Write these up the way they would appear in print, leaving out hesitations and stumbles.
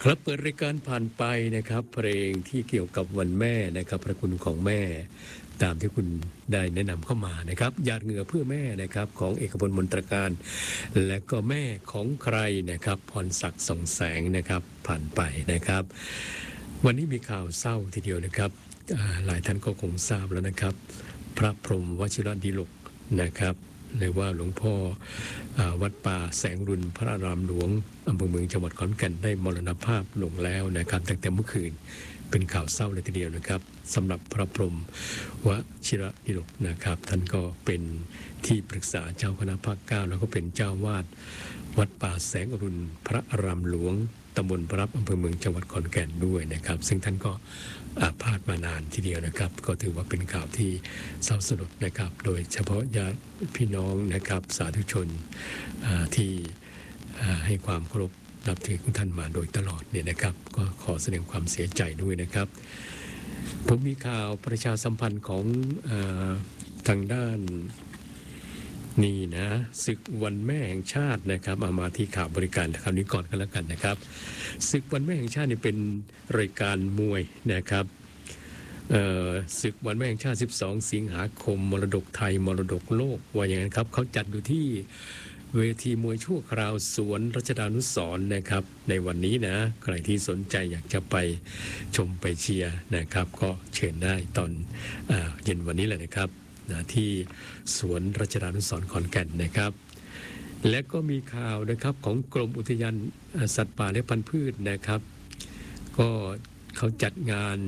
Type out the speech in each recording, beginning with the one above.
ครับเปิดรายการผ่านไปนะครับเพลงที่เกี่ยวกับวันแม่นะครับพระคุณของแม่ตามที่คุณได้แนะนำเข้ามานะครับหยาดเหงื่อเพื่อแม่นะครับของเอกพลมนตรการและก็แม่ของใครนะครับพรศักดิ์ส่องแสงนะครับผ่านไปนะครับวันนี้มีข่าวเศร้าทีเดียวนะครับหลายท่านก็คงทราบแล้วนะครับพระพรหมวชิรดิลกนะครับเรียกว่าหลวงพ่อวัดป่าแสงรุนพระอารามหลวงอำเภอเมืองจังหวัดขอนแก่นได้มรณภาพลงแล้วนะครับตั้งแต่เมื่อคืนเป็นข่าวเศร้าเลยทีเดียวนะครับสำหรับพระพรหมวชิรดิลกนะครับท่านก็เป็นที่ปรึกษาเจ้าคณะภาคเก้าแล้วก็เป็นเจ้าวาดวัดป่าแสงอรุณพระอารามหลวงตำบลพระรับอำเภอเมืองจังหวัดขอนแก่นด้วยนะครับซึ่งท่านก็อาพาธมานานทีเดียวนะครับก็ถือว่าเป็นข่าวที่เศร้าสลดนะครับโดยเฉพาะญาติพี่น้องนะครับสาธุชนที่ให้ความเคารพนับถือคุณท่านมาโดยตลอดเนี่ยนะครับก็ขอแสดงความเสียใจด้วยนะครับผมมีข่าวประชาสัมพันธ์ของทางด้านนี่นะศึกวันแม่แห่งชาตินะครับมาที่ข่าวบริการคำนี้ก่อนกันแล้วกันนะครับศึกวันแม่แห่งชาตินี่เป็นรายการมวยนะครับศึกวันแม่แห่งชาติ12สิงหาคมมรดกไทยมรดกโลกว่าอย่างนั้นครับเขาจัดอยู่ที่เวทีมวยชั่วคราวสวนรัชดานุสรณ์นะครับในวันนี้นะใครที่สนใจอยากจะไปชมไปเชียร์นะครับก็เชิญได้ตอนเย็นวันนี้แหละนะครับที่สวนรัชดานุสรณ์ขอนแก่นนะครับและก็มีข่าวนะครับของกรมอุทยานสัตว์ป่าและพันธุ์พืชนะครับก็เขาจัดงาน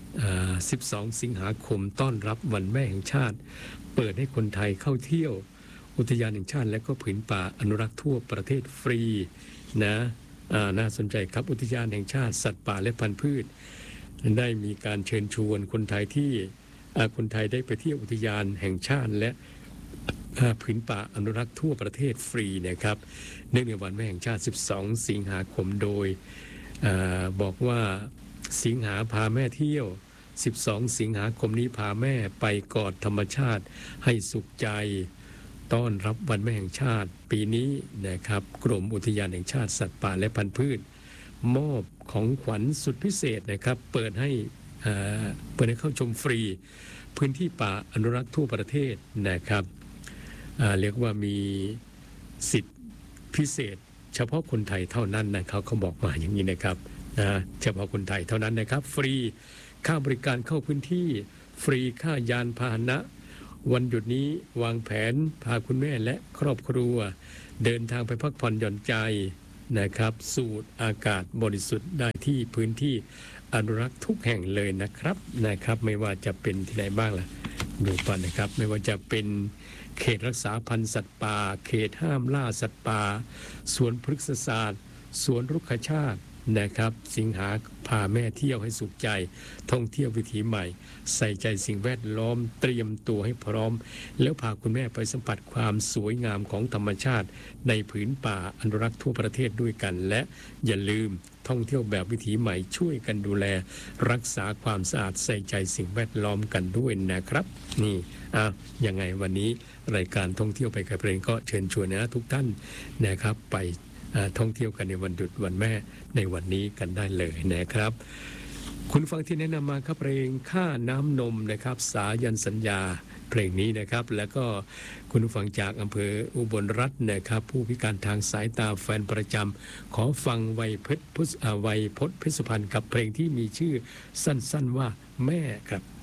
12สิงหาคมต้อนรับวันแม่แห่งชาติเปิดให้คนไทยเข้าเที่ยวอุทยานแห่งชาติและก็ผืนป่าอนุรักษ์ทั่วประเทศฟรีนะน่าสนใจครับอุทยานแห่งชาติสัตว์ป่าและพันธุ์พืชได้มีการเชิญชวนคนไทยที่คนไทยได้ไปเที่ยวอุทยานแห่งชาติและผืนป่าอนุรักษ์ทั่วประเทศฟรีนะครับเนื่องในวันแม่แห่งชาติ12สิงหาคมโดยบอกว่าสิงหาพาแม่เที่ยว12สิงหาคมนี้พาแม่ไปกอดธรรมชาติให้สุขใจต้อนรับวันแม่แห่งชาติปีนี้นะครับกรมอุทยานแห่งชาติสัตว์ป่าและพันธุ์พืชมอบของขวัญสุดพิเศษนะครับเปิดให้เข้าชมฟรีพื้นที่ป่าอนุรักษ์ทั่วประเทศนะครับเรียกว่ามีสิทธิพิเศษเฉพาะคนไทยเท่านั้นนะครับเขาบอกมาอย่างนี้นะครับเฉพาะคนไทยเท่านั้นนะครับฟรีค่าบริการเข้าพื้นที่ฟรีค่ายานพาหนะวันหยุดนี้วางแผนพาคุณแม่และครอบครัวเดินทางไปพักผ่อนหย่อนใจนะครับสูดอากาศบริสุทธิ์ได้ที่พื้นที่อนุรักษ์ทุกแห่งเลยนะครับไม่ว่าจะเป็นที่ไหนบ้างล่ะดูป่ะนะครับไม่ว่าจะเป็นเขตรักษาพันธุ์สัตว์ป่าเขตห้ามล่าสัตว์ป่าสวนพฤกษศาสตร์สวนรุกขชาตินะครับสิงหาพาแม่เที่ยวให้สุขใจท่องเที่ยววิถีใหม่ใส่ใจสิ่งแวดล้อมเตรียมตัวให้พร้อมแล้วพาคุณแม่ไปสัมผัสความสวยงามของธรรมชาติในผืนป่าอนุรักษ์ทั่วประเทศด้วยกันและอย่าลืมท่องเที่ยวแบบวิถีใหม่ช่วยกันดูแลรักษาความสะอาดใส่ใจสิ่งแวดล้อมกันด้วยนะครับนี่ยังไงวันนี้รายการท่องเที่ยวไปกับเพลงก็เชิญชวนนะทุกท่านนะครับไปท่องเที่ยวกันในวันหยุดวันแม่ในวันนี้กันได้เลยนะครับคุณฟังที่แนะนำมาครับเพลงค่าน้ำนมนะครับสายันสัญญาเพลงนี้นะครับแล้วก็คุณฟังจากอำเภออุบลรัตน์นะครับผู้พิการทางสายตาแฟนประจำขอฟังไวยพจน์เพชรสุพรรณกับเพลงที่มีชื่อสั้นๆว่าแม่ครับ